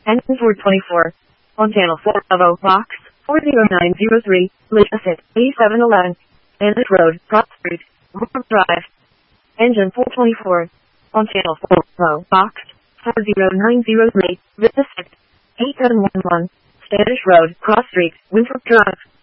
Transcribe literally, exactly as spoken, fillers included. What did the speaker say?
Engine four twenty-four. On channel four of O box four zero nine zero three, Licit, eighty-seven eleven. Andrews Road, Cross Street, Woodford Drive. Engine four twenty-four. On channel four of O box four zero nine zero three, Licit, eighty-seven eleven. Standish Road, Cross Street, Winthrop Drive.